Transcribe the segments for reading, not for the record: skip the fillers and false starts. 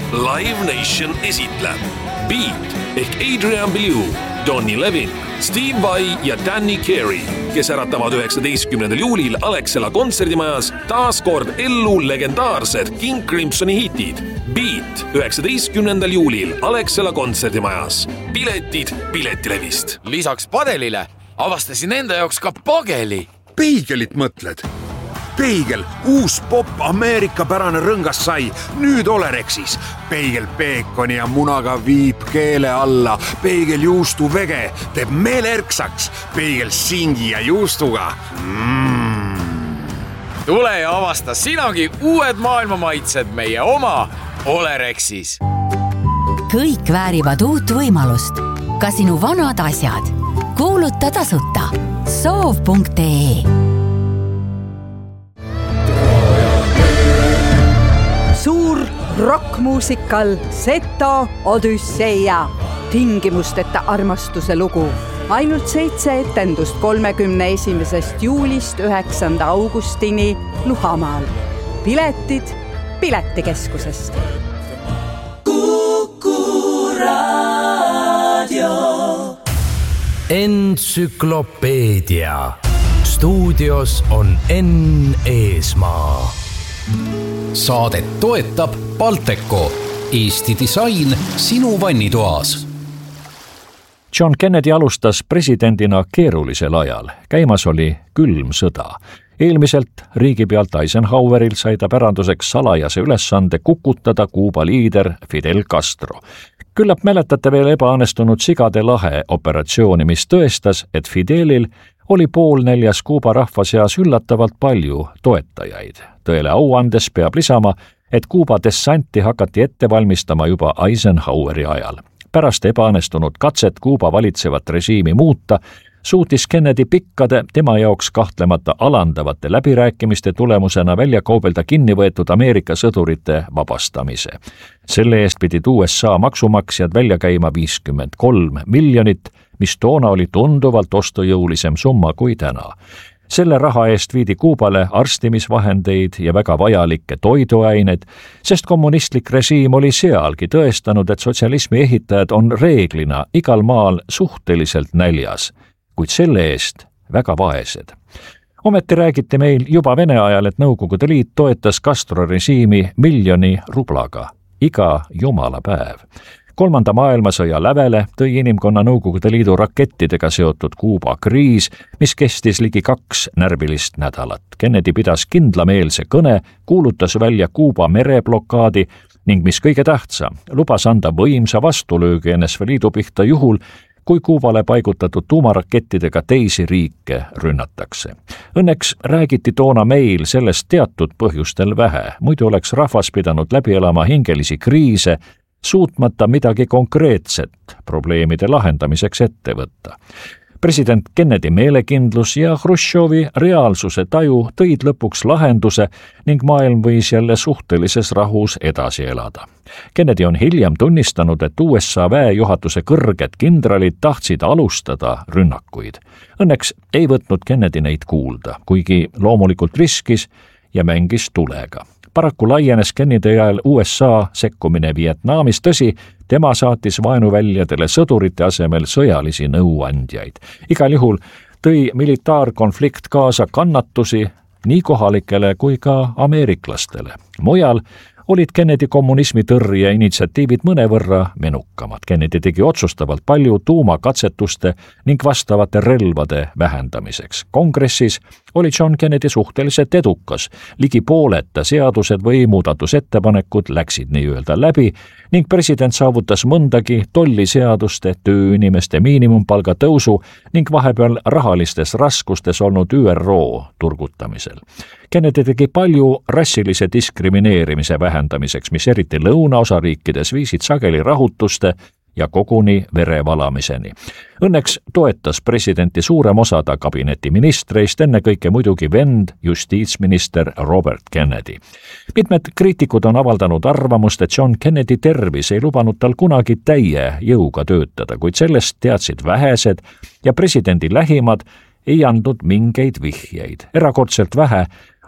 Live Nation esitleb Beat ehk Adrian Belew, Donny Levin, Steve Vai ja Danny Carey, kes äratavad 19. juulil Alexela kontserdimajas taas kord ellu legendaarsed King Crimsoni hitid. Beat 19. juulil Alexela kontserdimajas. Piletid Piletilevist. Lisaks padelile avastasin enda jaoks ka pageli. Peigelit mõtled? Peigel, uus pop Ameerika-pärane rõngas sai, nüüd Olerexis. Peigel peekoni ja munaga viib keele alla. Peigel juustu vege teeb meele erksaks. Peigel singi ja juustuga. Tule ja avasta sinagi uued maailmamaitsed meie oma Olerexis. Kõik väärivad uut võimalust. Ka sinu vanad asjad. Kuuluta tasuta. Soov.ee Suur rockmuusikal Seto Odüsseia. Tingimusteta armastuse lugu. Ainult 7 etendust 31. juulist 9. augustini Luhamaal. Piletid Piletikeskusest. Kuku Raadio. Entsüklopeedia. Stuudios on Enn Eesmaa. Saadet toetab Balteco, Eesti disain sinu vannitoas. John Kennedy alustas presidendina keerulisel ajal. Käimas oli külm sõda. Eelmiselt riigipealt Eisenhowerilt sai ta päranduseks salajase ülesande kukutada Kuuba liider Fidel Castro. Küllap mäletate veel ebaõnnestunud Sigade lahe operatsiooni, mis tõestas, et Fidelil oli 3/4 Kuuba rahva seas üllatavalt palju toetajaid. Tõele au andes peab lisama, et Kuuba dessanti hakati ette valmistama juba Eisenhoweri ajal. Pärast ebaõnnestunud katset Kuuba valitsevat režiimi muuta, suutis Kennedy pikkade, tema jaoks kahtlemata alandavate läbirääkimiste tulemusena välja kaubelda kinni võetud Ameerika sõdurite vabastamise. Selle eest pidid USA maksumaksjad välja käima 53 miljonit, mis toona oli tunduvalt ostujõulisem summa kui täna. Selle raha eest viidi Kuubale arstimisvahendeid ja väga vajalikke toiduaineid, sest kommunistlik režiim oli sealgi tõestanud, et sotsialismi ehitajad on reeglina igal maal suhteliselt näljas, kuid selle eest väga vaesed. Ometi räägiti meil juba Vene ajal, et Nõukogude Liit toetas Castro režiimi 1 miljoni rublaga iga jumala päev. 3. maailmasõja lävele tõi inimkonna Nõukogude Liidu rakettidega seotud Kuuba kriis, mis kestis ligi 2 närvilist nädalat. Kennedy pidas kindlameelse kõne, kuulutas välja Kuuba mereblokaadi ning mis kõige tähtsam, lubas anda võimsa vastulöögi NSV Liidu pihta juhul, kui Kuubale paigutatud tuumarakettidega teisi riike rünnatakse. Õnneks räägiti toona meil sellest teatud põhjustel vähe, muidu oleks rahvas pidanud läbi elama hingelisi kriise, suutmata midagi konkreetset probleemide lahendamiseks ette võtta. President Kennedy meelekindlus ja Hruštšovi reaalsuse taju tõid lõpuks lahenduse ning maailm võis jälle suhtelises rahus edasi elada. Kennedy on hiljem tunnistanud, et USA väejuhatuse kõrged kindralid tahtsid alustada rünnakuid. Õnneks ei võtnud Kennedy neid kuulda, kuigi loomulikult riskis ja mängis tulega. Paraku laienes Kennedy ajal USA sekkumine Vietnamis, tõsi, tema saatis vaenuväljadele sõdurite asemel sõjalisi nõuandjaid. Igal juhul tõi militaarkonflikt kaasa kannatusi nii kohalikele kui ka ameeriklastele. Mujal olid Kennedy kommunismi tõrje initsiatiivid mõnevõrra menukamad. Kennedy tegi otsustavalt palju tuumakatsetuste ning vastavate relvade vähendamiseks. Kongressis oli John Kennedy suhteliselt edukas. Ligi pooleta seadused või muudatusettepanekud läksid nii-öelda läbi ning president saavutas mõndagi tolliseaduste, tööinimeste miinimumpalga tõusu ning vahepeal rahalistes raskustes olnud ÜRO turgutamisel. Kennedy tegi palju rassilise diskrimineerimise vähendamiseks, mis eriti lõunaosariikides viisid sageli rahutuste ja koguni verevalamiseni. Õnneks toetas presidenti suurem osa ta kabineti ministreist, ennekõike muidugi vend, justiitsminister Robert Kennedy. Mitmed kriitikud on avaldanud arvamust, et John Kennedy tervis ei lubanud tal kunagi täie jõuga töötada, kuid sellest teadsid vähesed ja presidendi lähimad ei andnud mingeid vihjeid. Erakordselt vähe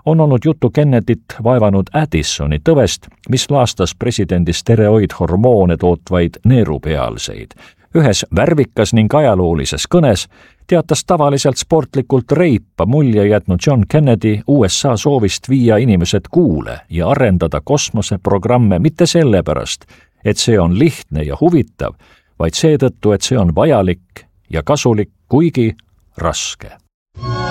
on olnud juttu Kennedyt vaevanud Addisoni tõvest, mis laastas presidendi steroidhormoone tootvaid neerupealseid. Ühes värvikas ning ajaloolises kõnes teatas tavaliselt sportlikult reipa mulje jätnud John Kennedy USA soovist viia inimesed Kuule ja arendada kosmoseprogramme mitte sellepärast, et see on lihtne ja huvitav, vaid seetõttu, et see on vajalik ja kasulik, kuigi raske.